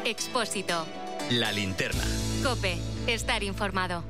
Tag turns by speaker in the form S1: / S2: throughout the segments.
S1: Expósito.
S2: La linterna.
S1: COPE. Estar informado.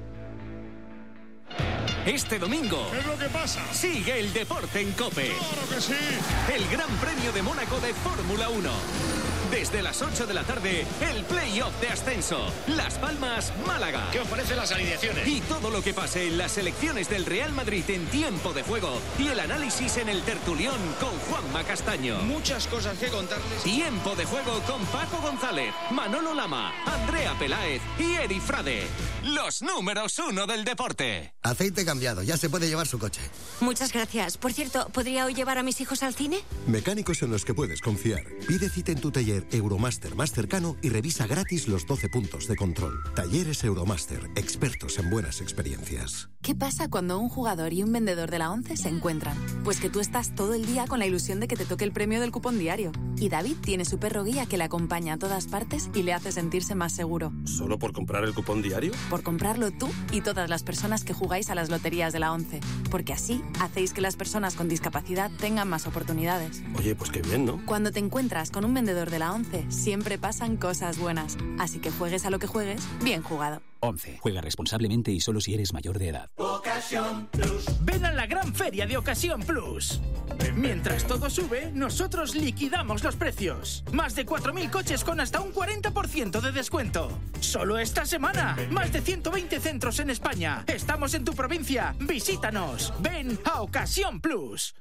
S3: Este domingo,
S4: ¿Qué es lo que pasa?
S3: Sigue el deporte en COPE.
S4: ¡Claro que sí!
S3: El Gran Premio de Mónaco de Fórmula 1. Desde las 8 de la tarde, el play-off de ascenso. Las Palmas, Málaga.
S5: ¿Qué os parecen las alineaciones?
S3: Y todo lo que pase en las selecciones del Real Madrid en tiempo de juego. Y el análisis en el tertulión con Juanma Castaño.
S5: Muchas cosas que contarles.
S3: Tiempo de juego con Paco González, Manolo Lama, Andrea Peláez y Eri Frade. Los números 1 del deporte.
S6: Aceite cambiado, ya se puede llevar su coche.
S1: Muchas gracias. Por cierto, ¿podría hoy llevar a mis hijos al cine?
S7: Mecánicos en los que puedes confiar. Pide cita en tu taller Euromaster más cercano y revisa gratis los 12 puntos de control. Talleres Euromaster, expertos en buenas experiencias.
S8: ¿Qué pasa cuando un jugador y un vendedor de la ONCE se encuentran? Pues que tú estás todo el día con la ilusión de que te toque el premio del cupón diario. Y David tiene su perro guía que le acompaña a todas partes y le hace sentirse más seguro.
S9: ¿Solo por comprar el cupón diario?
S8: Por comprarlo tú y todas las personas que jugáis a las loterías de la ONCE. Porque así hacéis que las personas con discapacidad tengan más oportunidades.
S9: Oye, pues qué bien, ¿no?
S8: Cuando te encuentras con un vendedor de la ONCE, siempre pasan cosas buenas. Así que juegues a lo que juegues, bien jugado.
S10: 11. Juega responsablemente y solo si eres mayor de edad.
S11: Ocasión Plus. Ven a la gran feria de Ocasión Plus. Mientras todo sube, nosotros liquidamos los precios. Más de 4.000 coches con hasta un 40% de descuento. Solo esta semana. Más de 120 centros en España. Estamos en tu provincia. Visítanos. Ven a Ocasión Plus.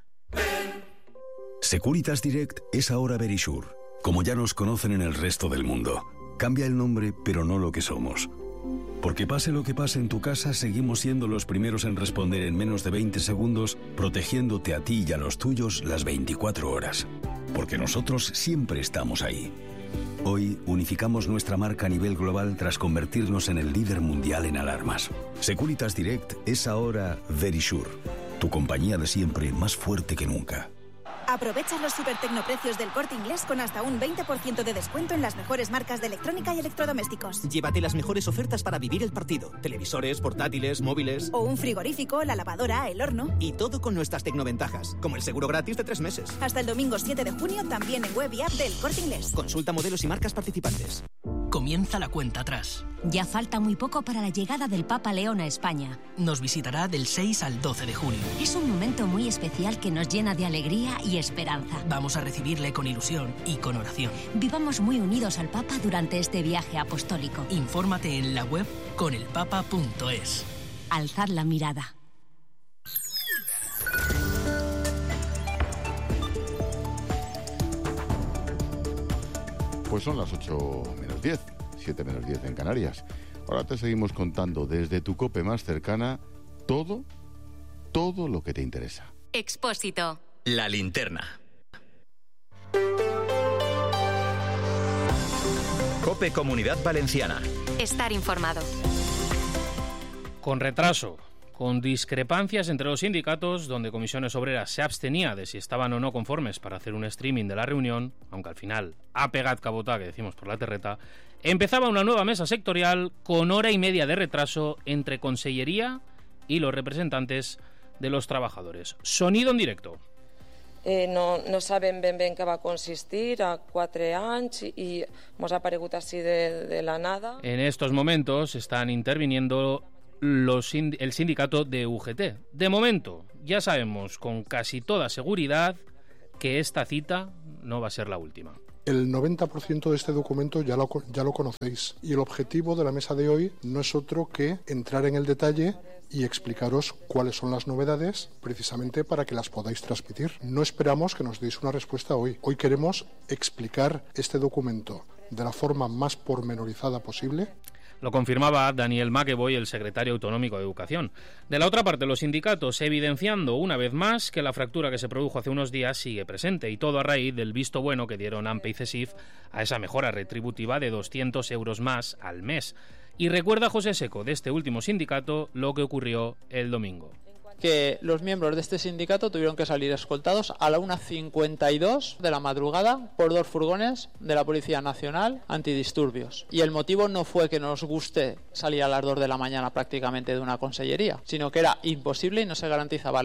S12: Securitas Direct es ahora Verisure. Como ya nos conocen en el resto del mundo. Cambia el nombre, pero no lo que somos. Porque pase lo que pase en tu casa, seguimos siendo los primeros en responder en menos de 20 segundos, protegiéndote a ti y a los tuyos las 24 horas. Porque nosotros siempre estamos ahí. Hoy unificamos nuestra marca a nivel global tras convertirnos en el líder mundial en alarmas. Securitas Direct es ahora Verisure, tu compañía de siempre más fuerte que nunca.
S13: Aprovecha los supertecnoprecios del Corte Inglés con hasta un 20% de descuento en las mejores marcas de electrónica y electrodomésticos.
S14: Llévate las mejores ofertas para vivir el partido. Televisores, portátiles, móviles...
S13: O un frigorífico, la lavadora, el horno...
S14: Y todo con nuestras tecnoventajas, como el seguro gratis de 3 meses.
S13: Hasta el domingo 7 de junio también en web y app del Corte Inglés.
S14: Consulta modelos y marcas participantes.
S15: Comienza la cuenta atrás.
S1: Ya falta muy poco para la llegada del Papa León a España.
S15: Nos visitará del 6 al 12 de junio.
S1: Es un momento muy especial que nos llena de alegría y esperanza.
S15: Vamos a recibirle con ilusión y con oración.
S1: Vivamos muy unidos al Papa durante este viaje apostólico.
S15: Infórmate en la web conelpapa.es.
S1: Alzad la mirada.
S16: Pues son las 8 menos 10, 7 menos 10 en Canarias. Ahora te seguimos contando desde tu COPE más cercana todo lo que te interesa.
S1: Expósito.
S2: La linterna. COPE Comunidad Valenciana.
S1: Estar informado.
S17: Con retraso, con discrepancias entre los sindicatos, donde Comisiones Obreras se abstenía de si estaban o no conformes para hacer un streaming de la reunión, aunque al final ha pegat cabotá, que decimos por la terreta, empezaba una nueva mesa sectorial con hora y media de retraso entre Consellería y los representantes de los trabajadores. Sonido en directo.
S18: No sabem ben què va consistir a 4 anys i mos ha aparegut així de la nada.
S17: En estos momentos están interviniendo el sindicato de UGT. De momento, ya sabemos con casi toda seguridad que esta cita no va a ser la última.
S19: El 90% de este documento ya lo conocéis y el objetivo de la mesa de hoy no es otro que entrar en el detalle y explicaros cuáles son las novedades precisamente para que las podáis transmitir. No esperamos que nos deis una respuesta hoy. Hoy queremos explicar este documento de la forma más pormenorizada posible.
S17: Lo confirmaba Daniel McEvoy, el secretario autonómico de Educación. De la otra parte, los sindicatos evidenciando una vez más que la fractura que se produjo hace unos días sigue presente, y todo a raíz del visto bueno que dieron AMPE y CESIF a esa mejora retributiva de 200 euros más al mes. Y recuerda José Seco, de este último sindicato, lo que ocurrió el domingo.
S20: Que los miembros de este sindicato tuvieron que salir escoltados a la 1:52 de la madrugada por 2 furgones de la Policía Nacional antidisturbios. Y el motivo no fue que nos guste salir a las 2 de la mañana prácticamente de una consellería, sino que era imposible y no se garantizaba la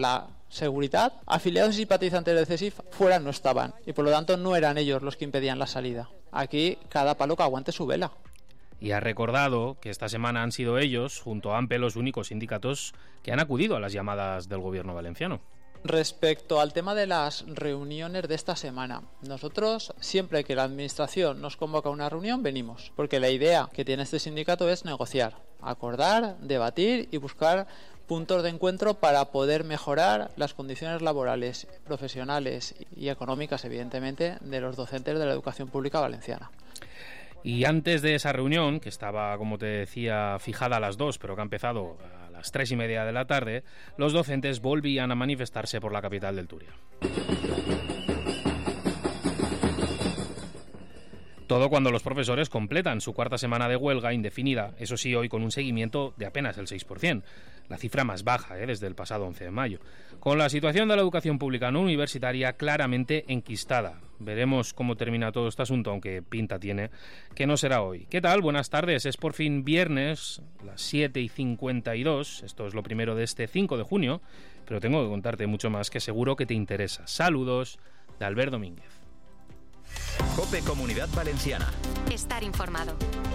S20: seguridad, afiliados y simpatizantes del CSIF fuera no estaban y por lo tanto no eran ellos los que impedían la salida. Aquí cada palo que aguante su vela.
S17: Y ha recordado que esta semana han sido ellos, junto a AMPE, los únicos sindicatos que han acudido a las llamadas del gobierno valenciano.
S20: Respecto al tema de las reuniones de esta semana, nosotros siempre que la administración nos convoca a una reunión venimos, porque la idea que tiene este sindicato es negociar, acordar, debatir y buscar puntos de encuentro para poder mejorar las condiciones laborales, profesionales y económicas, evidentemente, de los docentes de la educación pública valenciana.
S17: Y antes de esa reunión, que estaba, como te decía, fijada a las 2, pero que ha empezado a las 3:30 de la tarde, los docentes volvían a manifestarse por la capital del Turia. Todo cuando los profesores completan su cuarta semana de huelga indefinida, eso sí, hoy con un seguimiento de apenas el 6%, la cifra más baja desde el pasado 11 de mayo. Con la situación de la educación pública no universitaria claramente enquistada. Veremos cómo termina todo este asunto, aunque pinta tiene que no será hoy. ¿Qué tal? Buenas tardes. Es por fin viernes, las 7:52. Esto es lo primero de este 5 de junio, pero tengo que contarte mucho más que seguro que te interesa. Saludos de Albert Domínguez.
S2: COPE Comunidad Valenciana.
S1: Estar informado.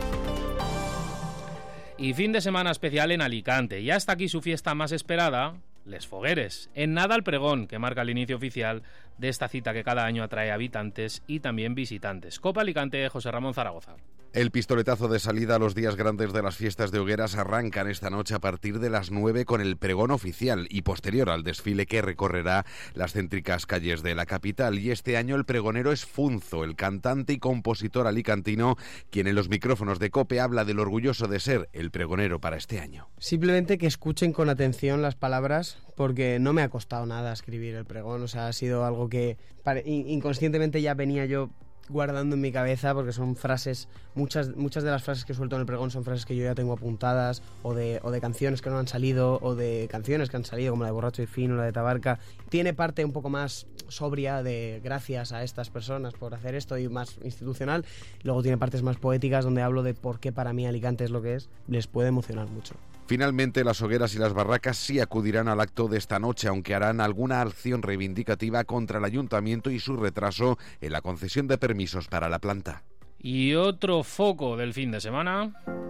S17: Y fin de semana especial en Alicante. Ya está aquí su fiesta más esperada, Les Fogueres. En nada el pregón, que marca el inicio oficial de esta cita que cada año atrae habitantes y también visitantes. Copa Alicante, José Ramón Zaragoza.
S4: El pistoletazo de salida a los días grandes de las fiestas de hogueras arrancan esta noche a partir de las 9 con el pregón oficial y posterior al desfile que recorrerá las céntricas calles de la capital. Y este año el pregonero es Funzo, el cantante y compositor alicantino, quien en los micrófonos de COPE habla de lo orgulloso de ser el pregonero para este año.
S21: Simplemente que escuchen con atención las palabras, porque no me ha costado nada escribir el pregón. O sea, ha sido algo que inconscientemente ya venía yo guardando en mi cabeza, porque son frases, muchas de las frases que suelto en el pregón son frases que yo ya tengo apuntadas, o de canciones que no han salido, o de canciones que han salido, como la de Borracho y Fino, la de Tabarca. Tiene parte un poco más sobria de gracias a estas personas por hacer esto y más institucional. Luego tiene partes más poéticas donde hablo de por qué para mí Alicante es lo que es. Les puede emocionar mucho.
S4: Finalmente, las hogueras y las barracas sí acudirán al acto de esta noche, aunque harán alguna acción reivindicativa contra el ayuntamiento y su retraso en la concesión de permisos para la planta.
S17: Y otro foco del fin de semana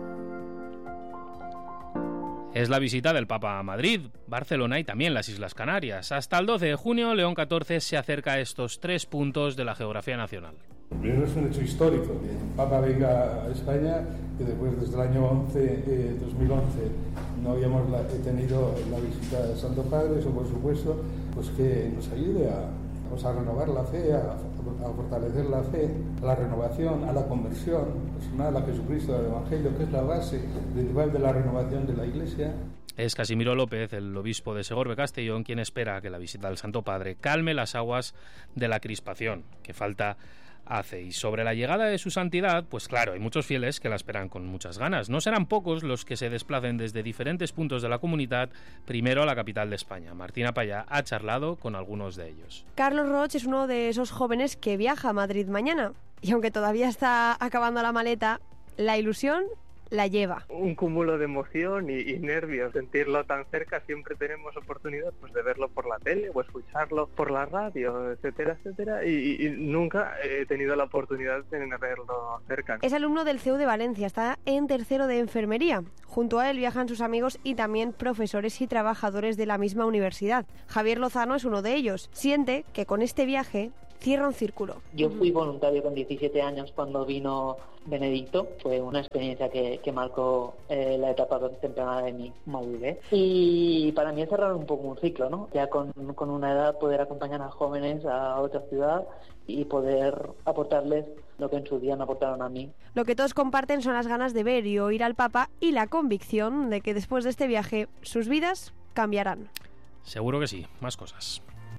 S17: es la visita del Papa a Madrid, Barcelona y también las Islas Canarias. Hasta el 12 de junio, León XIV se acerca a estos 3 puntos de la geografía nacional.
S22: Primero es un hecho histórico que el Papa venga a España, que después desde el año 2011 no habíamos tenido la visita del Santo Padre. Eso, por supuesto, pues que nos ayude a renovar la fe, a fortalecer la fe, a la renovación, a la conversión personal a Jesucristo, al Evangelio, que es la base principal de la renovación de la Iglesia.
S17: Es Casimiro López, el obispo de Segorbe Castellón, quien espera que la visita del Santo Padre calme las aguas de la crispación que falta hace. Y sobre la llegada de su santidad, pues claro, hay muchos fieles que la esperan con muchas ganas. No serán pocos los que se desplacen desde diferentes puntos de la comunidad primero a la capital de España. Martina Payá ha charlado con algunos de ellos.
S23: Carlos Roch es uno de esos jóvenes que viaja a Madrid mañana. Y aunque todavía está acabando la maleta, la ilusión la lleva.
S24: Un cúmulo de emoción y nervios. Sentirlo tan cerca, siempre tenemos oportunidad pues de verlo por la tele o escucharlo por la radio, etcétera, etcétera, y nunca he tenido la oportunidad de verlo cerca.
S23: Es alumno del CEU de Valencia, está en tercero de enfermería. Junto a él viajan sus amigos y también profesores y trabajadores de la misma universidad. Javier Lozano es uno de ellos. Siente que con este viaje cierra un círculo.
S25: Yo fui voluntario con 17 años cuando vino Benedicto. Fue una experiencia que marcó la etapa temprana de mi madurez. Y para mí es cerrar un poco un ciclo, ¿no? Ya con una edad poder acompañar a jóvenes a otra ciudad y poder aportarles lo que en su día me aportaron a mí.
S23: Lo que todos comparten son las ganas de ver y oír al Papa y la convicción de que después de este viaje sus vidas cambiarán.
S17: Seguro que sí, más cosas.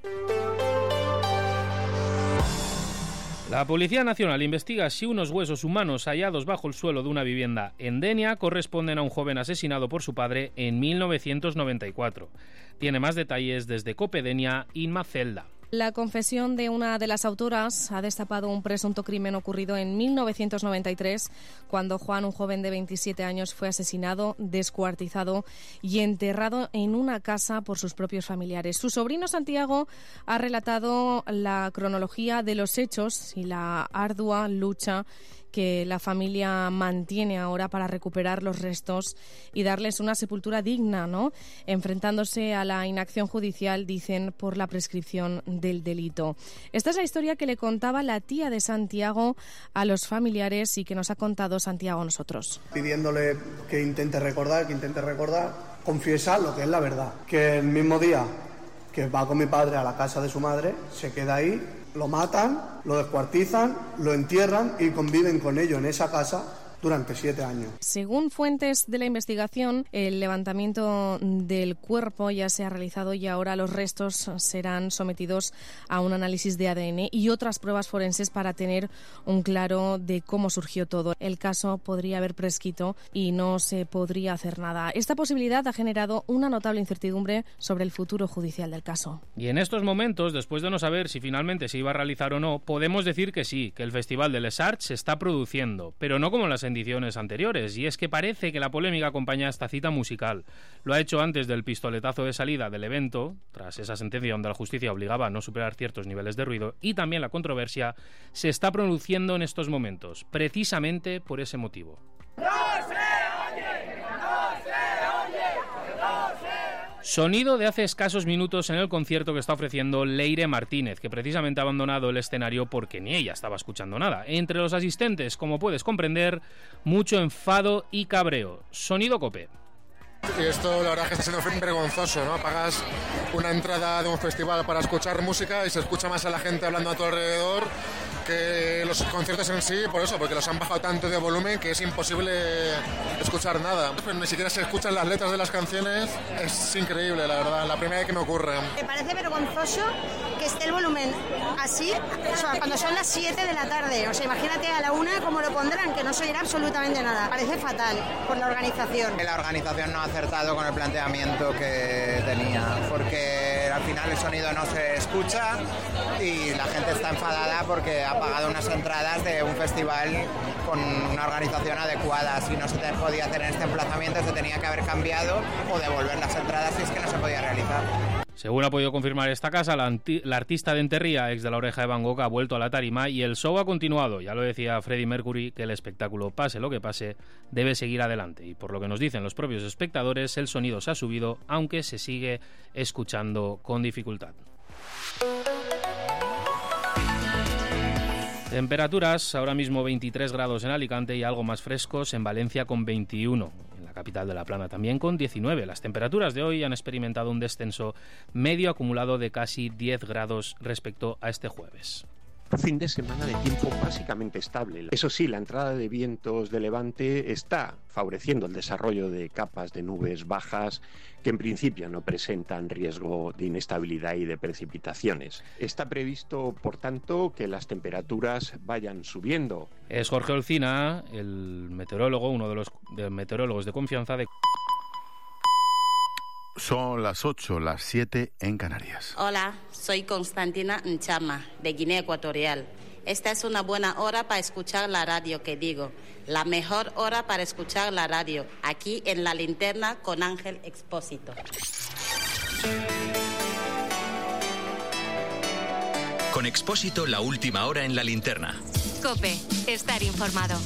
S17: La Policía Nacional investiga si unos huesos humanos hallados bajo el suelo de una vivienda en Denia corresponden a un joven asesinado por su padre en 1994. Tiene más detalles desde COPE Denia, Inma Celda.
S3: La confesión de una de las autoras ha destapado un presunto crimen ocurrido en 1993, cuando Juan, un joven de 27 años, fue asesinado, descuartizado y enterrado en una casa por sus propios familiares. Su sobrino Santiago ha relatado la cronología de los hechos y la ardua lucha que la familia mantiene ahora para recuperar los restos y darles una sepultura digna, ¿no? Enfrentándose a la inacción judicial, dicen, por la prescripción del delito. Esta es la historia que le contaba la tía de Santiago a los familiares y que nos ha contado Santiago a nosotros.
S5: Pidiéndole que intente recordar, confiesa lo que es la verdad. Que el mismo día que va con mi padre a la casa de su madre, se queda ahí, lo matan, lo descuartizan, lo entierran y conviven con ello en esa casa durante 7 años.
S3: Según fuentes de la investigación, el levantamiento del cuerpo ya se ha realizado y ahora los restos serán sometidos a un análisis de ADN y otras pruebas forenses para tener un claro de cómo surgió todo. El caso podría haber prescrito y no se podría hacer nada. Esta posibilidad ha generado una notable incertidumbre sobre el futuro judicial del caso.
S17: Y en estos momentos, después de no saber si finalmente se iba a realizar o no, podemos decir que sí, que el Festival de Les Arts se está produciendo, pero no como en las ediciones anteriores, y es que parece que la polémica acompaña esta cita musical. Lo ha hecho antes del pistoletazo de salida del evento, tras esa sentencia donde la justicia obligaba a no superar ciertos niveles de ruido, y también la controversia se está produciendo en estos momentos, precisamente por ese motivo. Sonido de hace escasos minutos en el concierto que está ofreciendo Leire Martínez, que precisamente ha abandonado el escenario porque ni ella estaba escuchando nada. Entre los asistentes, como puedes comprender, mucho enfado y cabreo. Sonido COPE.
S6: Y esto la verdad que está siendo vergonzoso, ¿no? Pagas una entrada de un festival para escuchar música y se escucha más a la gente hablando a tu alrededor que los conciertos en sí, por eso, porque los han bajado tanto de volumen que es imposible escuchar nada. Pues ni siquiera se escuchan las letras de las canciones, es increíble, la verdad, la primera vez que me ocurre.
S7: Me parece vergonzoso que esté el volumen así, o sea, cuando son las 7 de la tarde, o sea, imagínate a la 1 cómo lo pondrán, que no se oirá absolutamente nada. Parece fatal por la organización.
S9: La organización no ha acertado con el planteamiento que tenía, porque al final el sonido no se escucha y la gente está enfadada porque ha pagado unas entradas de un festival con una organización adecuada. Si no se podía hacer en este emplazamiento, se tenía que haber cambiado o devolver las entradas si es que no se podía realizar.
S17: Según ha podido confirmar esta casa, la artista de Enterría, ex de La Oreja de Van Gogh, ha vuelto a la tarima y el show ha continuado. Ya lo decía Freddie Mercury, que el espectáculo, pase lo que pase, debe seguir adelante. Y por lo que nos dicen los propios espectadores, el sonido se ha subido, aunque se sigue escuchando con dificultad. Temperaturas, ahora mismo 23 grados en Alicante y algo más frescos en Valencia con 21, en la capital de La Plana también con 19. Las temperaturas de hoy han experimentado un descenso medio acumulado de casi 10 grados respecto a este jueves.
S26: Fin de semana de tiempo básicamente estable. Eso sí, la entrada de vientos de levante está favoreciendo el desarrollo de capas de nubes bajas que en principio no presentan riesgo de inestabilidad y de precipitaciones. Está previsto, por tanto, que las temperaturas vayan subiendo.
S17: Es Jorge Olcina, el meteorólogo, uno de los meteorólogos de confianza de...
S16: Son las 8, las 7 en Canarias.
S27: Hola, soy Constantina Nchama, de Guinea Ecuatorial. Esta es una buena hora para escuchar la radio, que digo. La mejor hora para escuchar la radio, aquí en La Linterna con Ángel Expósito.
S2: Con Expósito, la última hora en La Linterna.
S1: COPE, estar informado.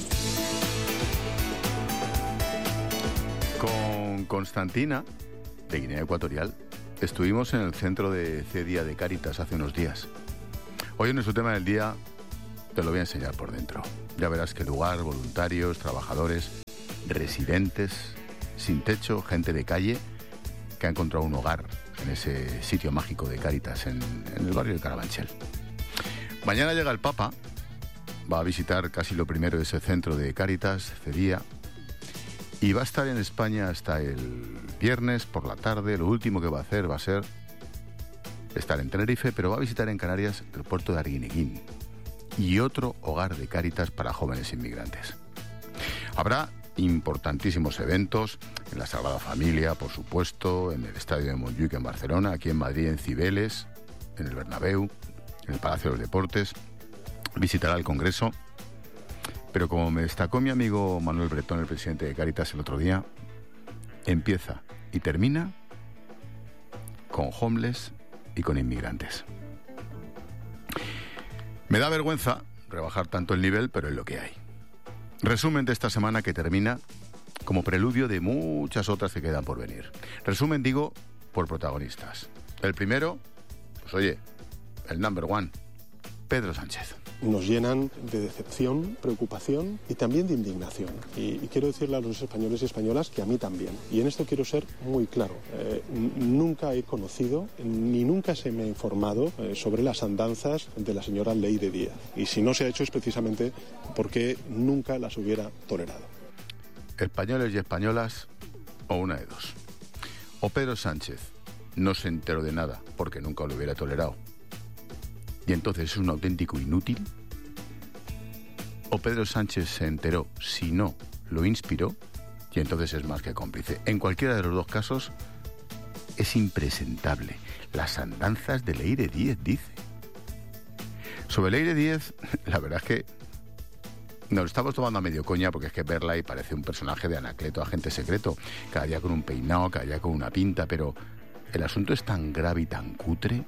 S16: Con Constantina, de Guinea Ecuatorial, estuvimos en el centro de Cedia de Cáritas hace unos días. Hoy en nuestro tema del día te lo voy a enseñar por dentro. Ya verás qué lugar, voluntarios, trabajadores, residentes, sin techo, gente de calle que ha encontrado un hogar en ese sitio mágico de Cáritas en el barrio de Carabanchel. Mañana llega el Papa, va a visitar casi lo primero de ese centro de Cáritas, Cedia, y va a estar en España hasta el viernes por la tarde. Lo último que va a hacer va a ser estar en Tenerife, pero va a visitar en Canarias el puerto de Arguineguín y otro hogar de Cáritas para jóvenes inmigrantes. Habrá importantísimos eventos en la Sagrada Familia, por supuesto, en el Estadio de Montjuic en Barcelona, aquí en Madrid en Cibeles, en el Bernabéu, en el Palacio de los Deportes, visitará el Congreso, pero como me destacó mi amigo Manuel Bretón, el presidente de Cáritas, el otro día, empieza y termina con homeless y con inmigrantes. Me da vergüenza rebajar tanto el nivel, pero es lo que hay. Resumen de esta semana que termina como preludio de muchas otras que quedan por venir. Resumen, digo, por protagonistas. El primero, pues oye, el number one, Pedro Sánchez.
S8: Nos llenan de decepción, preocupación y también de indignación. Y quiero decirle a los españoles y españolas que a mí también. Y en esto quiero ser muy claro. Nunca he conocido ni nunca se me ha informado sobre las andanzas de la señora Leire Díaz. Y si no se ha hecho es precisamente porque nunca las hubiera tolerado.
S16: Españoles y españolas, o una de dos. O Pedro Sánchez no se enteró de nada porque nunca lo hubiera tolerado, y entonces es un auténtico inútil, o Pedro Sánchez se enteró, si no, lo inspiró, y entonces es más que cómplice. En cualquiera de los dos casos, es impresentable. Las andanzas de Leire Díez, dice. Sobre Leire Díez, la verdad es que nos lo estamos tomando a medio coña, porque es que verla y parece un personaje de Anacleto, agente secreto, cada día con un peinado, cada día con una pinta, pero el asunto es tan grave y tan cutre.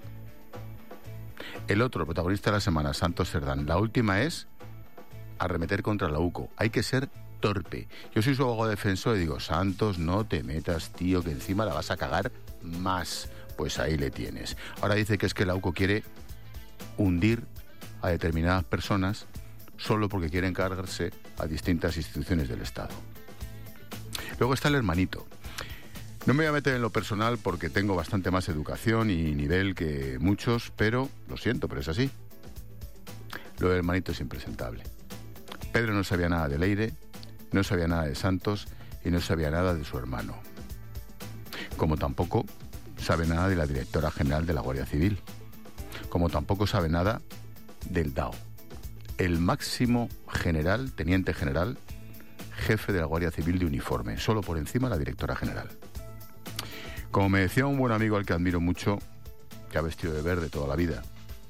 S16: El otro protagonista de la semana, Santos Cerdán, la última es arremeter contra la UCO. Hay que ser torpe. Yo soy su abogado defensor y digo, Santos, no te metas, tío, que encima la vas a cagar más. Pues ahí le tienes. Ahora dice que es que la UCO quiere hundir a determinadas personas solo porque quieren cargarse a distintas instituciones del Estado. Luego está el hermanito. No me voy a meter en lo personal porque tengo bastante más educación y nivel que muchos, pero lo siento, pero es así. Lo del hermanito es impresentable. Pedro no sabía nada de Leire, no sabía nada de Santos y no sabía nada de su hermano. Como tampoco sabe nada de la directora general de la Guardia Civil. Como tampoco sabe nada del DAO. El máximo general, teniente general, jefe de la Guardia Civil de uniforme, solo por encima de la directora general. Como me decía un buen amigo al que admiro mucho, que ha vestido de verde toda la vida,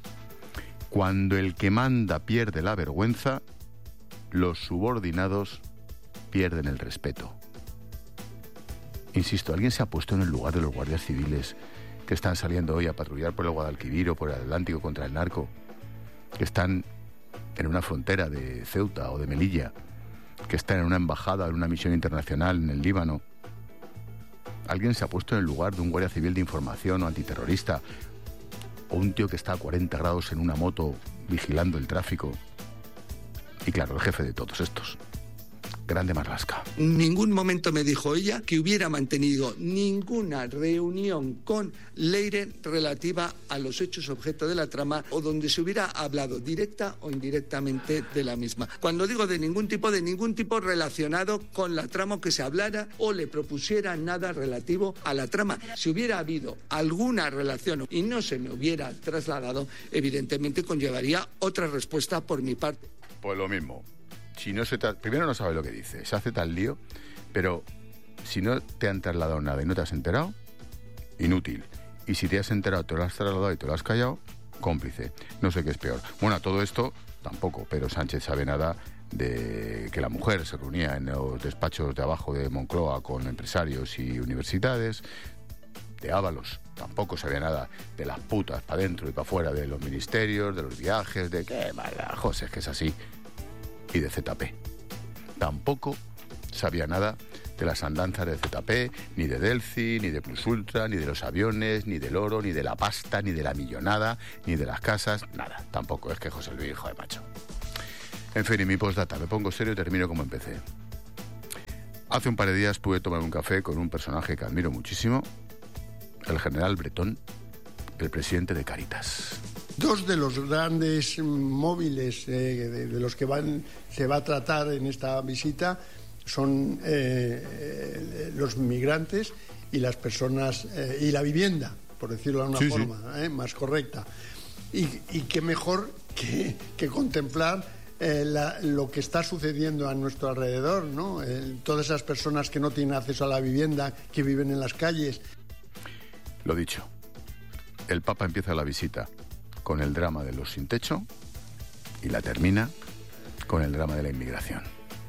S16: cuando el que manda pierde la vergüenza, los subordinados pierden el respeto. Insisto, ¿alguien se ha puesto en el lugar de los guardias civiles que están saliendo hoy a patrullar por el Guadalquivir o por el Atlántico contra el narco? Que están en una frontera de Ceuta o de Melilla, que están en una embajada, en una misión internacional en el Líbano. ¿Alguien se ha puesto en el lugar de un guardia civil de información o antiterrorista? ¿O un tío que está a 40 grados en una moto vigilando el tráfico? Y claro, el jefe de todos estos, Grande Marlaska.
S10: En ningún momento me dijo ella que hubiera mantenido ninguna reunión con Leire relativa a los hechos objeto de la trama o donde se hubiera hablado directa o indirectamente de la misma. Cuando digo de ningún tipo relacionado con la trama, que se hablara o le propusiera nada relativo a la trama. Si hubiera habido alguna relación y no se me hubiera trasladado, evidentemente conllevaría otra respuesta por mi parte.
S16: Pues lo mismo. Si no primero no sabe lo que dice, se hace tal lío, pero si no te han trasladado nada y no te has enterado, inútil. Y si te has enterado, te lo has trasladado y te lo has callado, cómplice. No sé qué es peor. Bueno, a todo esto tampoco Pedro Sánchez sabe nada de que la mujer se reunía en los despachos de abajo de Moncloa con empresarios y universidades. De Ábalos tampoco sabía nada de las putas para dentro y para afuera de los ministerios, de los viajes, de qué malajos, es que es así. Y de ZP. Tampoco sabía nada de las andanzas de ZP, ni de Delci, ni de Plus Ultra, ni de los aviones, ni del oro, ni de la pasta, ni de la millonada, ni de las casas, nada. Tampoco es que José Luis, hijo de macho. En fin, y mi postdata, me pongo serio y termino como empecé. Hace un par de días pude tomar un café con un personaje que admiro muchísimo, el general Bretón, el presidente de Cáritas.
S11: Dos de los grandes móviles de los que se va a tratar en esta visita son los migrantes y las personas y la vivienda, por decirlo de una forma más correcta. Y qué mejor que contemplar lo que está sucediendo a nuestro alrededor, ¿no? Todas esas personas que no tienen acceso a la vivienda, que viven en las calles.
S16: Lo dicho. El Papa empieza la visita con el drama de los sin techo y la termina con el drama de la inmigración.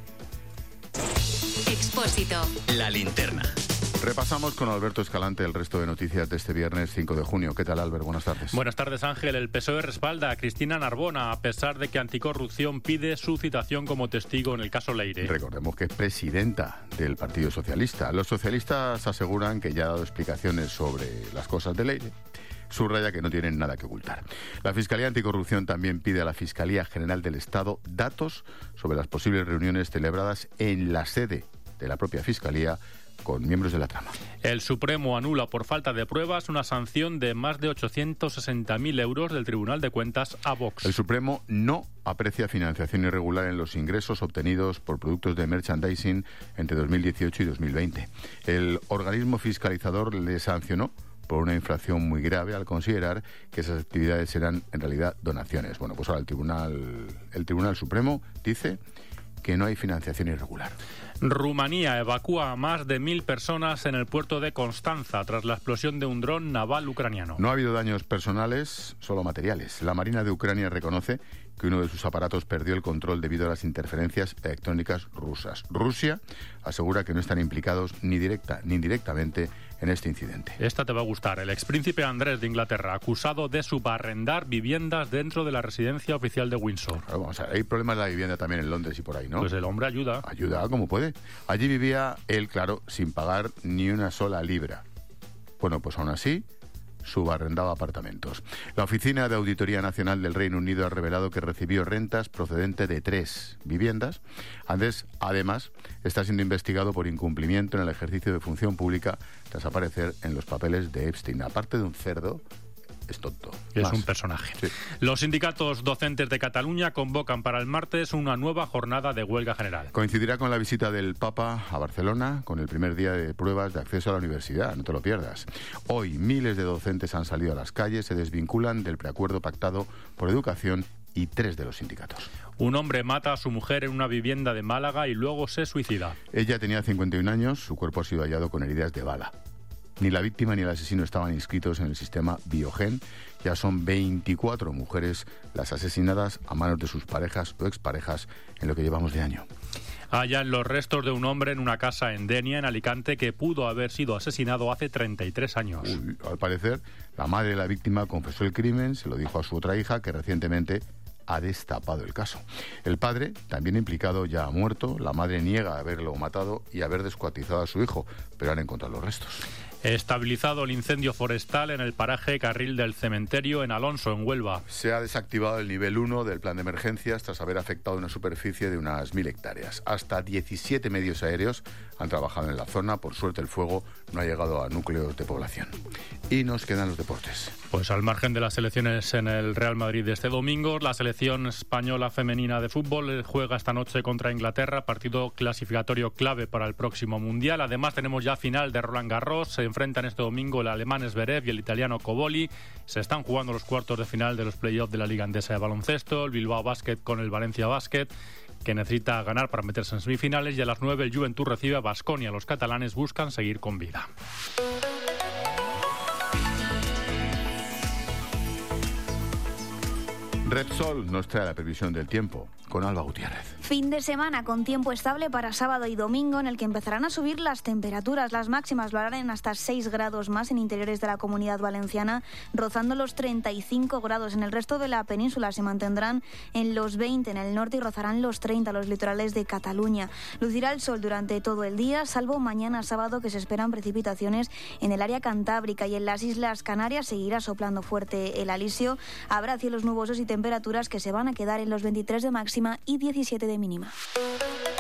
S2: Expósito. La linterna.
S16: Repasamos con Alberto Escalante el resto de noticias de este viernes 5 de junio. ¿Qué tal, Albert? Buenas tardes.
S12: Buenas tardes, Ángel. El PSOE respalda a Cristina Narbona, a pesar de que Anticorrupción pide su citación como testigo en el caso Leire.
S16: Recordemos que es presidenta del Partido Socialista. Los socialistas aseguran que ya ha dado explicaciones sobre las cosas de Leire. Subraya que no tienen nada que ocultar. La Fiscalía Anticorrupción también pide a la Fiscalía General del Estado datos sobre las posibles reuniones celebradas en la sede de la propia Fiscalía con miembros de la trama.
S12: El Supremo anula por falta de pruebas una sanción de más de 860.000 euros del Tribunal de Cuentas a Vox.
S16: El Supremo no aprecia financiación irregular en los ingresos obtenidos por productos de merchandising entre 2018 y 2020. El organismo fiscalizador le sancionó por una infracción muy grave al considerar que esas actividades eran en realidad donaciones. Bueno, pues ahora el Tribunal Supremo dice que no hay financiación irregular.
S12: Rumanía evacúa a más de 1.000 personas en el puerto de Constanza tras la explosión de un dron naval ucraniano.
S16: No ha habido daños personales, solo materiales. La Marina de Ucrania reconoce que uno de sus aparatos perdió el control debido a las interferencias electrónicas rusas. Rusia asegura que no están implicados ni directa ni indirectamente en este incidente.
S12: Esta te va a gustar. El expríncipe Andrés de Inglaterra, acusado de subarrendar viviendas dentro de la residencia oficial de Windsor.
S16: Claro, vamos a ver, hay problemas de la vivienda también en Londres y por ahí, ¿no?
S12: Pues el hombre ayuda.
S16: Ayuda como puede. Allí vivía él, claro, sin pagar ni una sola libra. Bueno, pues aún así subarrendaba apartamentos. La Oficina de Auditoría Nacional del Reino Unido ha revelado que recibió rentas procedentes de 3 viviendas. Andrés, además, está siendo investigado por incumplimiento en el ejercicio de función pública tras aparecer en los papeles de Epstein. Aparte de un cerdo, es tonto.
S12: Es un personaje. Sí. Los sindicatos docentes de Cataluña convocan para el martes una nueva jornada de huelga general.
S16: Coincidirá con la visita del Papa a Barcelona, con el primer día de pruebas de acceso a la universidad. No te lo pierdas. Hoy miles de docentes han salido a las calles, se desvinculan del preacuerdo pactado por educación y 3 de los sindicatos.
S12: Un hombre mata a su mujer en una vivienda de Málaga y luego se suicida.
S16: Ella tenía 51 años, su cuerpo ha sido hallado con heridas de bala. Ni la víctima ni el asesino estaban inscritos en el sistema Biogen. Ya son 24 mujeres las asesinadas a manos de sus parejas o exparejas en lo que llevamos de año.
S12: Hallan los restos de un hombre en una casa en Denia, en Alicante, que pudo haber sido asesinado hace 33 años.
S16: Al parecer, la madre de la víctima confesó el crimen, se lo dijo a su otra hija, que recientemente ha destapado el caso. El padre, también implicado, ya ha muerto. La madre niega haberlo matado y haber descuartizado a su hijo, pero han encontrado los restos.
S12: Estabilizado el incendio forestal en el paraje Carril del Cementerio en Alonso, en Huelva.
S16: Se ha desactivado el nivel 1 del plan de emergencias tras haber afectado una superficie de unas 1.000 hectáreas. Hasta 17 medios aéreos han trabajado en la zona. Por suerte el fuego no ha llegado a núcleos de población. Y nos quedan los deportes.
S12: Pues al margen de las elecciones en el Real Madrid de este domingo, la selección española femenina de fútbol juega esta noche contra Inglaterra, partido clasificatorio clave para el próximo Mundial. Además tenemos ya final de Roland Garros. Se enfrentan este domingo el alemán Zverev y el italiano Cobolli. Se están jugando los cuartos de final de los playoffs de la Liga Endesa de Baloncesto. El Bilbao Basket con el Valencia Basket, que necesita ganar para meterse en semifinales. Y a las 9 el Juventud recibe a Baskonia. Los catalanes buscan seguir con vida.
S16: Repsol nos trae la previsión del tiempo con Alba Gutiérrez.
S13: Fin de semana con tiempo estable para sábado y domingo, en el que empezarán a subir las temperaturas. Las máximas lo harán en hasta 6 grados más en interiores de la Comunidad Valenciana, rozando los 35 grados. En el resto de la península se mantendrán en los 20 en el norte y rozarán los 30 los litorales de Cataluña. Lucirá el sol durante todo el día, salvo mañana sábado, que se esperan precipitaciones en el área cantábrica, y en las Islas Canarias seguirá soplando fuerte el alisio. Habrá cielos nubosos y temperaturas que se van a quedar en los 23 de máxima y 17 de mínima.